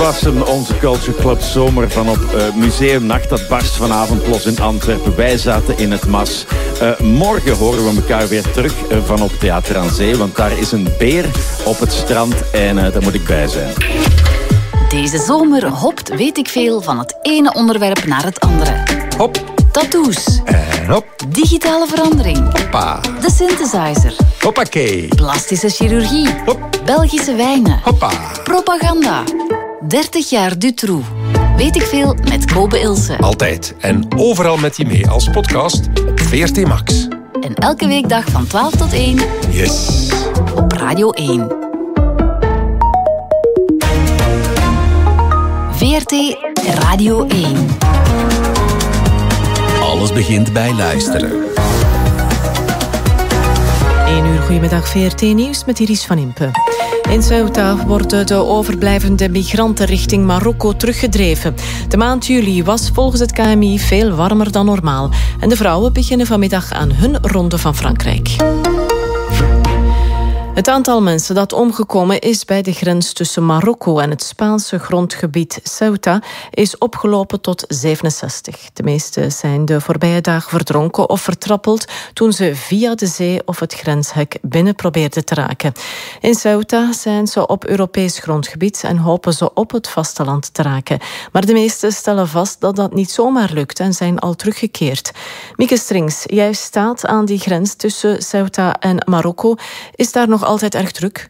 was hem, onze Culture Club Zomer van op Museumnacht. Dat barst vanavond los in Antwerpen. Wij zaten in het Mas. Morgen horen we elkaar weer terug van op Theater aan Zee. Want daar is een beer op het strand en daar moet ik bij zijn. Deze zomer hopt weet ik veel van het ene onderwerp naar het andere. Hop. Tattoos. En hop. Digitale verandering. Hoppa. De synthesizer. Hoppakee. Plastische chirurgie. Hop. Belgische wijnen. Hoppa. Propaganda. 30 jaar Dutroux. Weet ik veel met Kobe Ilse. Altijd en overal met je mee als podcast op VRT Max. En elke weekdag van 12 tot 1. Yes. Op Radio 1. VRT Radio 1. Alles begint bij luisteren. 1 uur, goedemiddag, VRT Nieuws met Iris van Impe. In Ceuta worden de overblijvende migranten richting Marokko teruggedreven. De maand juli was volgens het KMI veel warmer dan normaal. En de vrouwen beginnen vanmiddag aan hun ronde van Frankrijk. Het aantal mensen dat omgekomen is bij de grens tussen Marokko en het Spaanse grondgebied Ceuta is opgelopen tot 67. De meeste zijn de voorbije dagen verdronken of vertrappeld toen ze via de zee of het grenshek binnen probeerden te raken. In Ceuta zijn ze op Europees grondgebied en hopen ze op het vasteland te raken. Maar de meesten stellen vast dat dat niet zomaar lukt en zijn al teruggekeerd. Mieke Strings, jij staat aan die grens tussen Ceuta en Marokko. Is daar nog altijd erg druk?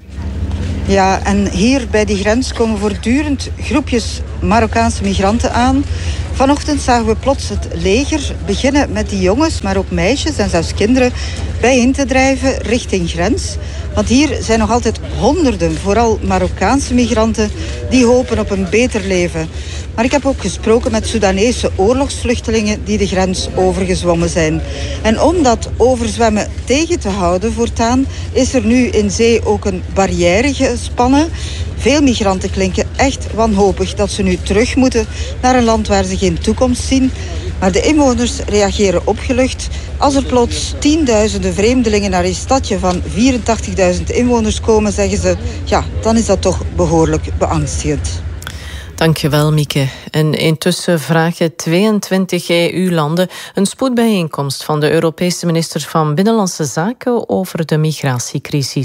Ja, en hier bij die grens komen voortdurend groepjes Marokkaanse migranten aan. Vanochtend zagen we plots het leger beginnen met die jongens, maar ook meisjes en zelfs kinderen bijeen te drijven richting grens. Want hier zijn nog altijd honderden, vooral Marokkaanse migranten, die hopen op een beter leven. Maar ik heb ook gesproken met Soedanese oorlogsvluchtelingen die de grens overgezwommen zijn. En om dat overzwemmen tegen te houden voortaan, is er nu in zee ook een barrière gespannen. Veel migranten klinken echt wanhopig dat ze nu terug moeten naar een land waar ze geen toekomst zien. Maar de inwoners reageren opgelucht. Als er plots tienduizenden vreemdelingen naar een stadje van 84.000 inwoners komen, zeggen ze, ja, dan is dat toch behoorlijk beangstigend. Dankjewel, Mieke. En intussen vragen 22 EU-landen een spoedbijeenkomst van de Europese ministers van Binnenlandse Zaken over de migratiecrisis.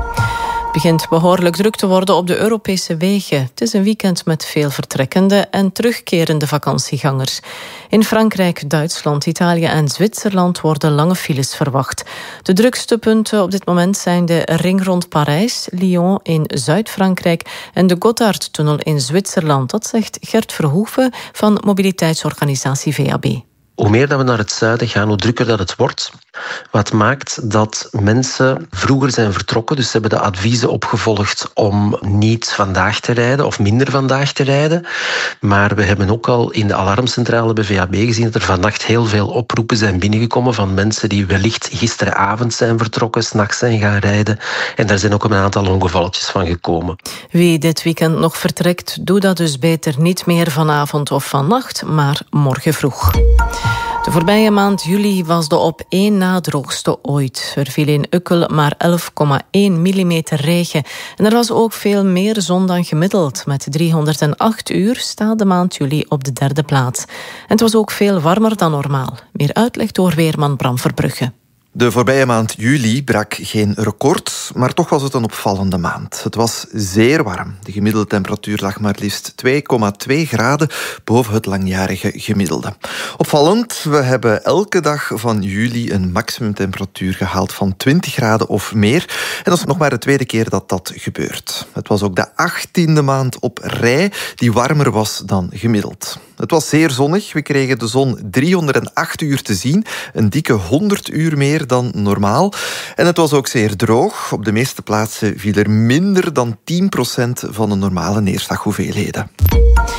Het begint behoorlijk druk te worden op de Europese wegen. Het is een weekend met veel vertrekkende en terugkerende vakantiegangers. In Frankrijk, Duitsland, Italië en Zwitserland worden lange files verwacht. De drukste punten op dit moment zijn de ring rond Parijs, Lyon in Zuid-Frankrijk en de Gotthardtunnel in Zwitserland. Dat zegt Gert Verhoeven van mobiliteitsorganisatie VAB. Hoe meer dat we naar het zuiden gaan, hoe drukker dat het wordt. Wat maakt dat mensen vroeger zijn vertrokken, dus ze hebben de adviezen opgevolgd om niet vandaag te rijden of minder vandaag te rijden. Maar we hebben ook al in de alarmcentrale bij VAB gezien dat er vannacht heel veel oproepen zijn binnengekomen van mensen die wellicht gisteravond zijn vertrokken, 's nachts zijn gaan rijden. En daar zijn ook een aantal ongevalletjes van gekomen. Wie dit weekend nog vertrekt, doe dat dus beter niet meer vanavond of vannacht, maar morgen vroeg. De voorbije maand juli was de op één na droogste ooit. Er viel in Ukkel maar 11,1 millimeter regen. En er was ook veel meer zon dan gemiddeld. Met 308 uur staat de maand juli op de 3e plaats. En het was ook veel warmer dan normaal. Meer uitleg door weerman Bram Verbrugge. De voorbije maand juli brak geen record, maar toch was het een opvallende maand. Het was zeer warm. De gemiddelde temperatuur lag maar liefst 2,2 graden boven het langjarige gemiddelde. Opvallend, we hebben elke dag van juli een maximumtemperatuur gehaald van 20 graden of meer. En dat is nog maar de tweede keer dat dat gebeurt. Het was ook de 18e maand op rij die warmer was dan gemiddeld. Het was zeer zonnig. We kregen de zon 308 uur te zien. Een dikke 100 uur meer dan normaal. En het was ook zeer droog. Op de meeste plaatsen viel er minder dan 10% van de normale neerslaghoeveelheden.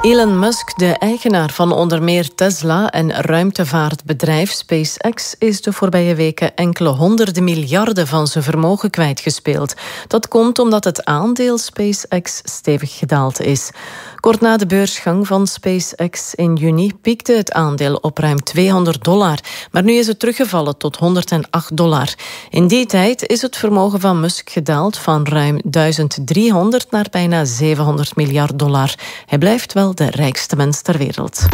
Elon Musk, de eigenaar van onder meer Tesla en ruimtevaartbedrijf SpaceX, is de voorbije weken enkele honderden miljarden van zijn vermogen kwijtgespeeld. Dat komt omdat het aandeel SpaceX stevig gedaald is. Kort na de beursgang van SpaceX in juni piekte het aandeel op ruim $200, maar nu is het teruggevallen tot $108. In die tijd is het vermogen van Musk gedaald van ruim 1300 naar bijna $700 miljard. Hij blijft wel de rijkste mens ter wereld.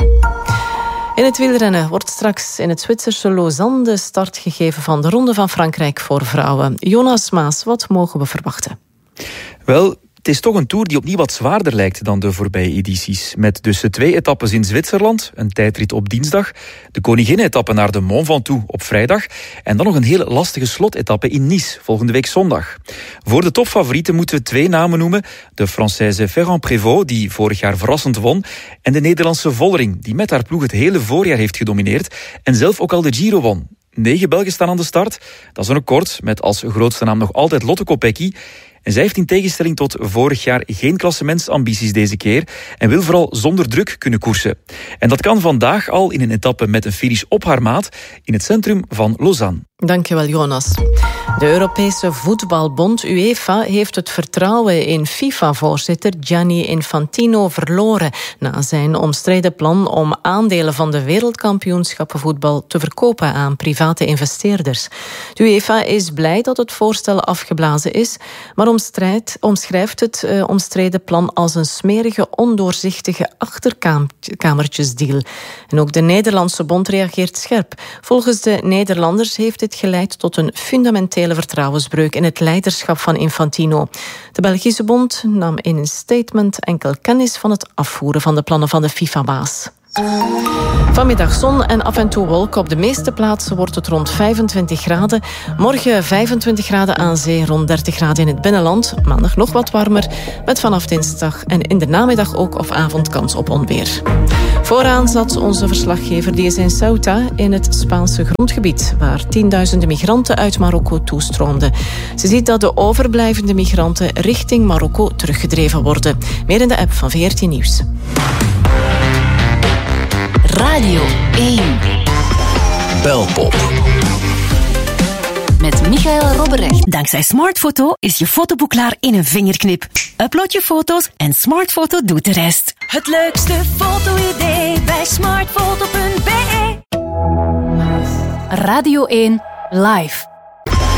In het wielrennen wordt straks in het Zwitserse Lausanne de start gegeven van de Ronde van Frankrijk voor vrouwen. Jonas Maas, wat mogen we verwachten? Wel, het is toch een Tour die opnieuw wat zwaarder lijkt dan de voorbije edities. Met dus 2 etappes in Zwitserland, een tijdrit op dinsdag, de Koninginnen-etappe naar de Mont Ventoux op vrijdag en dan nog een hele lastige slotetappe in Nice volgende week zondag. Voor de topfavorieten moeten we 2 namen noemen. De Française Ferrand-Prévot, die vorig jaar verrassend won, en de Nederlandse Vollering, die met haar ploeg het hele voorjaar heeft gedomineerd en zelf ook al de Giro won. 9 Belgen staan aan de start. Dat is een record, met als grootste naam nog altijd Lotte Kopecky. En zij heeft in tegenstelling tot vorig jaar geen klassementsambities deze keer en wil vooral zonder druk kunnen koersen. En dat kan vandaag al in een etappe met een finish op haar maat in het centrum van Lausanne. Dankjewel, Jonas. De Europese voetbalbond UEFA heeft het vertrouwen in FIFA-voorzitter Gianni Infantino verloren na zijn omstreden plan om aandelen van de wereldkampioenschappen voetbal te verkopen aan private investeerders. De UEFA is blij dat het voorstel afgeblazen is, maar omschrijft het omstreden plan als een smerige, ondoorzichtige achterkamertjesdeal. En ook de Nederlandse bond reageert scherp. Volgens de Nederlanders heeft dit geleid tot een fundamentele vertrouwensbreuk in het leiderschap van Infantino. De Belgische bond nam in een statement enkel kennis van het afvoeren van de plannen van de FIFA-baas. Vanmiddag zon en af en toe wolken. Op de meeste plaatsen wordt het rond 25 graden. Morgen 25 graden aan zee, rond 30 graden in het binnenland. Maandag nog wat warmer, met vanaf dinsdag en in de namiddag ook of avond kans op onweer. Vooraan zat onze verslaggever, die is in Ceuta, in het Spaanse grondgebied, waar tienduizenden migranten uit Marokko toestroomden. Ze ziet dat de overblijvende migranten richting Marokko teruggedreven worden. Meer in de app van VRT Nieuws. Radio 1. Belpop. Met Michael Robberecht. Dankzij Smartfoto is je fotoboek klaar in een vingerknip. Upload je foto's en Smartfoto doet de rest. Het leukste foto-idee bij smartfoto.be. Radio 1 live.